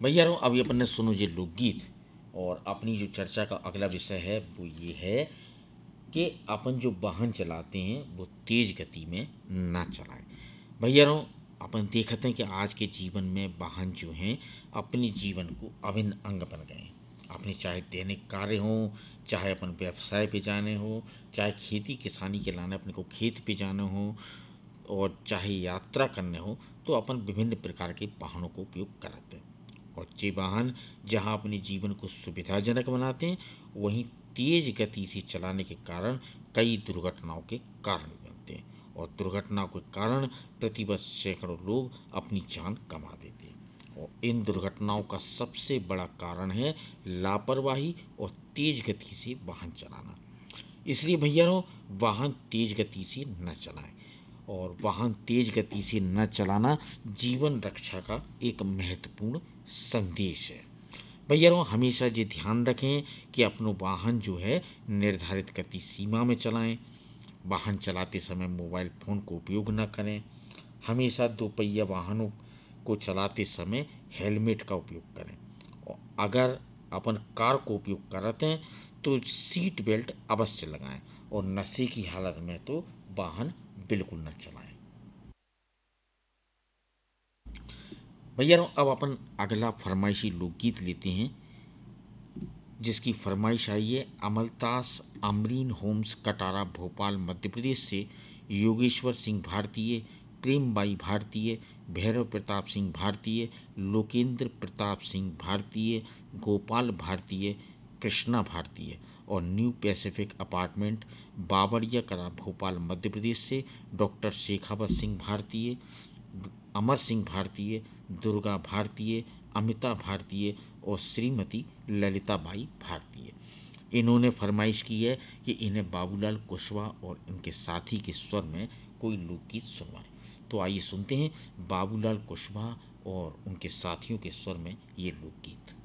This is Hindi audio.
भैया अभी अपन ने सुनो जे लोकगीत। और अपनी जो चर्चा का अगला विषय है वो ये है कि अपन जो वाहन चलाते हैं वो तेज गति में ना चलाएं। भैया अपन देखते हैं कि आज के जीवन में वाहन जो हैं अपने जीवन को अभिन्न अंग बन गए हैं। अपने चाहे दैनिक कार्य हों, चाहे अपन व्यवसाय पे जाने हो, चाहे खेती किसानी के लाने अपने को खेत पे जाना हो, और चाहे यात्रा करने हो, तो अपन विभिन्न प्रकार के वाहनों को उपयोग करते हैं। और ये वाहन जहाँ अपने जीवन को सुविधाजनक बनाते हैं, वहीं तेज गति से चलाने के कारण कई दुर्घटनाओं के कारण बनते हैं। और दुर्घटनाओं के कारण प्रतिवर्ष सैकड़ों लोग अपनी जान गंवा देते हैं। और इन दुर्घटनाओं का सबसे बड़ा कारण है लापरवाही और तेज गति से वाहन चलाना। इसलिए भैया वाहन तेज गति से न चलाएं। और वाहन तेज गति से न चलाना जीवन रक्षा का एक महत्वपूर्ण संदेश है। भैया हमेशा ये ध्यान रखें कि अपना वाहन जो है निर्धारित गति सीमा में चलाएं। वाहन चलाते समय मोबाइल फ़ोन को उपयोग न करें। हमेशा दोपहिया वाहनों को चलाते समय हेलमेट का उपयोग करें। और अगर अपन कार को उपयोग करते हैं तो सीट बेल्ट अवश्य लगाएं। और नशे की हालत में तो वाहन बिल्कुल न चलाएं। भैया अब अपन अगला फरमाइशी लोकगीत लेते हैं, जिसकी फरमाइश आई है अमलतास अमरीन होम्स कटारा भोपाल मध्य प्रदेश से। योगेश्वर सिंह भारतीय, प्रेमबाई भारतीय, भैरव प्रताप सिंह भारतीय, लोकेंद्र प्रताप सिंह भारतीय, गोपाल भारतीय, कृष्णा भारतीय। और न्यू पैसिफिक अपार्टमेंट बाबरिया कला भोपाल मध्य प्रदेश से डॉक्टर शेखावत सिंह भारतीय, अमर सिंह भारतीय, दुर्गा भारतीय, अमिता भारतीय और श्रीमती ललिताबाई भारतीय। इन्होंने फरमाइश की है कि इन्हें बाबूलाल कुशवाहा और इनके साथी के स्वर में कोई लोकगीत सुनवाएं। तो आइए सुनते हैं बाबूलाल कुशवाहा और उनके साथियों के स्वर में ये लोकगीत।